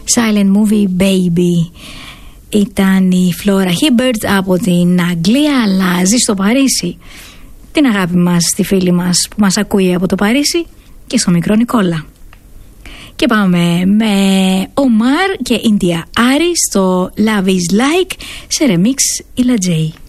Silent Movie Baby. Ήταν η Flora Hibbert από την Αγγλία, αλλά ζει στο Παρίσι. Την αγάπη μας στη φίλη μας που μας ακούει από το Παρίσι και στο μικρό Νικόλα. Και πάμε με Omar και India Ari στο Love is Like σε remix η La J.